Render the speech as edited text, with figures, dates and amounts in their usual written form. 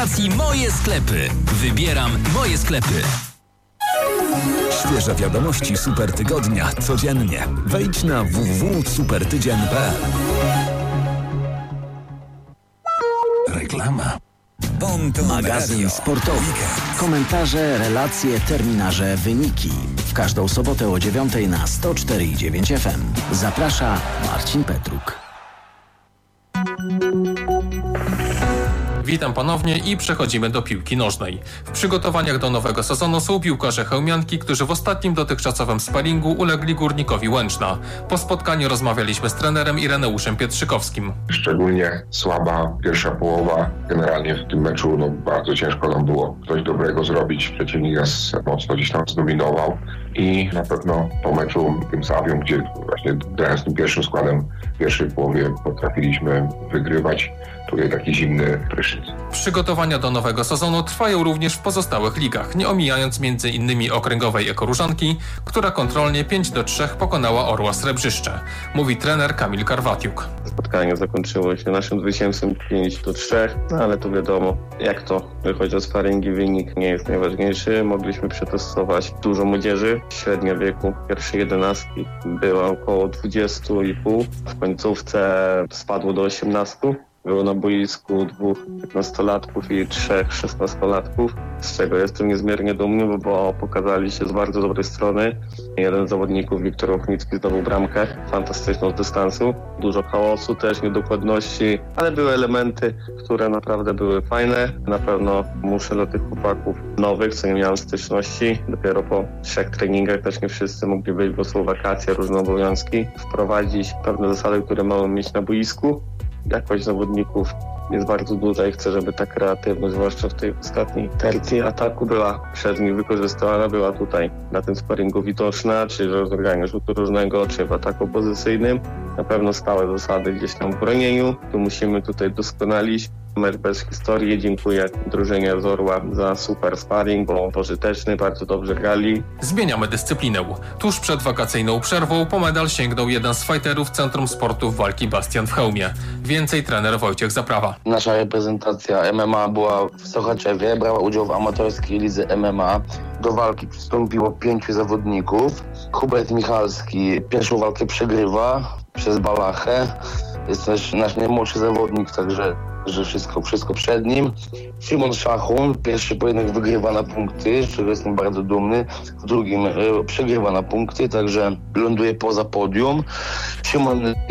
aplikacji Moje Sklepy. Wybieram Moje Sklepy. Świeże wiadomości Super Tygodnia codziennie. Wejdź na www.supertydzień.pl. Reklama. Magazyn sportowy. Komentarze, relacje, terminarze, wyniki. W każdą sobotę o 9:00 na 104,9 FM. Zaprasza Marcin Petruk. Witam ponownie i przechodzimy do piłki nożnej. W przygotowaniach do nowego sezonu są piłkarze chełmianki, którzy w ostatnim dotychczasowym sparingu ulegli Górnikowi Łęczna. Po spotkaniu rozmawialiśmy z trenerem Ireneuszem Pietrzykowskim. Szczególnie słaba pierwsza połowa. Generalnie w tym meczu bardzo ciężko nam było coś dobrego zrobić. Przeciwnik nas mocno gdzieś tam zdominował i na pewno po meczu tym Sawią, gdzie właśnie grając tym pierwszym składem w pierwszej połowie potrafiliśmy wygrywać. Tutaj taki zimny prysznic. Przygotowania do nowego sezonu trwają również w pozostałych ligach, nie omijając m.in. okręgowej Ekoróżanki, która kontrolnie 5-3 pokonała Orła Srebrzyszcze. Mówi trener Kamil Karwatiuk. Spotkanie zakończyło się naszym zwycięstwem 5-3, ale to wiadomo, jak to wychodzi o sparingi, wynik nie jest najważniejszy. Mogliśmy przetestować dużo młodzieży. Średnia wieku pierwszej 11 była około 20,5. W końcówce spadło do 18. Było na boisku 2 15-latków i 3 16-latków, z czego jestem niezmiernie dumny, bo pokazali się z bardzo dobrej strony. Jeden z zawodników, Wiktor Ochnicki, zdobył bramkę fantastyczną z dystansu. Dużo chaosu, też niedokładności, ale były elementy, które naprawdę były fajne. Na pewno muszę dla tych chłopaków nowych, co nie miałem styczności. Dopiero po 3 treningach też nie wszyscy mogli wyjść, bo są wakacje, różne obowiązki. Wprowadzić pewne zasady, które mamy mieć na boisku. Jakość zawodników jest bardzo duża i chcę, żeby ta kreatywność, zwłaszcza w tej ostatniej tercji ataku, była przez nich wykorzystywana, była tutaj na tym sparingu widoczna, czy w rozgraniu rzutu różnego, czy w ataku pozycyjnym. Na pewno stałe zasady gdzieś tam w bronieniu. Tu musimy tutaj doskonalić. Mecz bez historii. Dziękuję drużynie z Orła za super sparring, bo pożyteczny, bardzo dobrze grali. Zmieniamy dyscyplinę. Tuż przed wakacyjną przerwą po medal sięgnął jeden z fighterów Centrum Sportów Walki Bastian w Chełmie. Więcej trener Wojciech Zaprawa. Nasza reprezentacja MMA była w Sochaczewie, brała udział w amatorskiej lidze MMA. Do walki przystąpiło 5 zawodników. Hubert Michalski pierwszą walkę przegrywa przez balachę. Jest też nasz najmłodszy zawodnik, także wszystko przed nim. Szymon Szachun pierwszy pojedynek wygrywa na punkty, z czego jestem bardzo dumny. W drugim przegrywa na punkty, także ląduje poza podium. Szymon